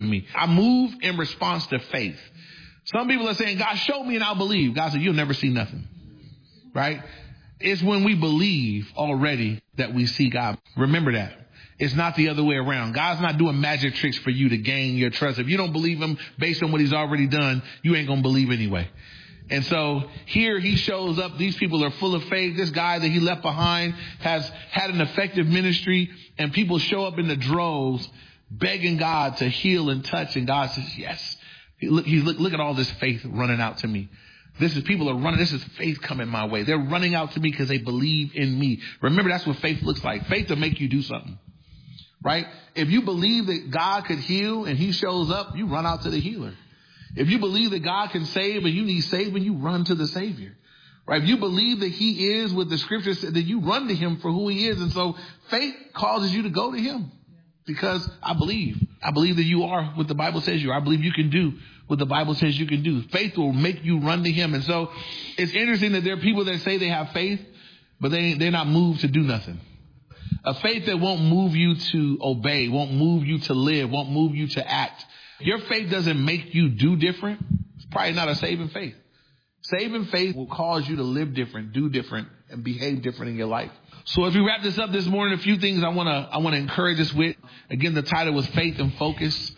me. I move in response to faith. Some people are saying, God, show me and I'll believe. God said, you'll never see nothing. Right? It's when we believe already that we see God. Remember that. It's not the other way around. God's not doing magic tricks for you to gain your trust. If you don't believe him based on what he's already done, you ain't going to believe anyway. And so here he shows up. These people are full of faith. This guy that he left behind has had an effective ministry, and people show up in the droves begging God to heal and touch. And God says, yes. Look at all this faith running out to me. People are running. This is faith coming my way. They're running out to me because they believe in me. Remember, that's what faith looks like. Faith will make you do something, right? If you believe that God could heal and he shows up, you run out to the healer. If you believe that God can save and you need saving, you run to the Savior, right? If you believe that he is what the scripture said, then you run to him for who he is. And so faith causes you to go to him because I believe that you are what the Bible says you are. I believe you can do what the Bible says you can do. Faith will make you run to him. And so it's interesting that there are people that say they have faith, but they're not moved to do nothing. A faith that won't move you to obey, won't move you to live, won't move you to act. Your faith doesn't make you do different. It's probably not a saving faith. Saving faith will cause you to live different, do different, and behave different in your life. So as we wrap this up this morning, a few things I want to encourage us with. Again, the title was Faith and Focus.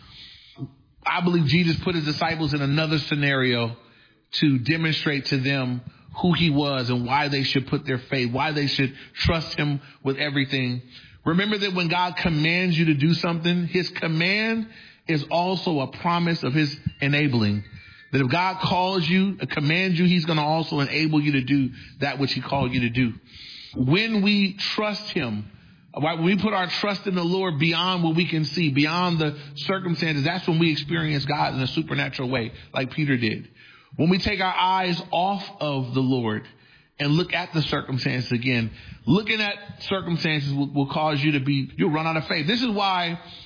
I believe Jesus put his disciples in another scenario to demonstrate to them who he was and why they should put their faith, why they should trust him with everything. Remember that when God commands you to do something, his command is also a promise of his enabling. That if God calls you, commands you, he's going to also enable you to do that which he called you to do. When we trust him, when we put our trust in the Lord beyond what we can see, beyond the circumstances, that's when we experience God in a supernatural way, like Peter did. When we take our eyes off of the Lord and look at the circumstances again, looking at circumstances will cause you you'll run out of faith. This is why